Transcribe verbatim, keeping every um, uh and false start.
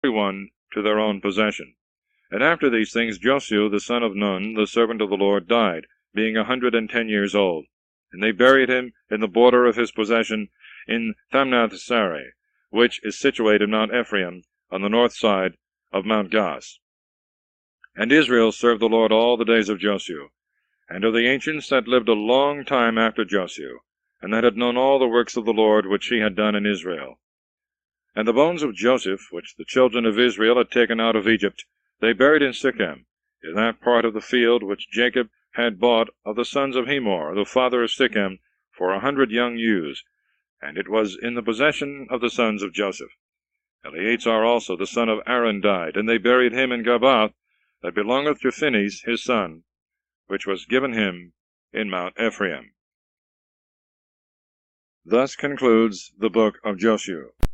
every one to their own possession. And after these things Joshua the son of Nun, the servant of the Lord, died, being a hundred and ten years old. And they buried him in the border of his possession in Thamnath-Sarah, which is situated in Mount Ephraim, on the north side of Mount Gaz. And Israel served the Lord all the days of Joshua, and of the ancients that lived a long time after Joshua, and that had known all the works of the Lord which he had done in Israel. And the bones of Joseph, which the children of Israel had taken out of Egypt, they buried in Sichem, in that part of the field which Jacob had bought of the sons of Hemor, the father of Sichem, for a hundred young ewes, and it was in the possession of the sons of Joseph. Eleazar also the son of Aaron died, and they buried him in Gabath, that belongeth to Phinehas his son, which was given him in Mount Ephraim. Thus concludes the book of Joshua.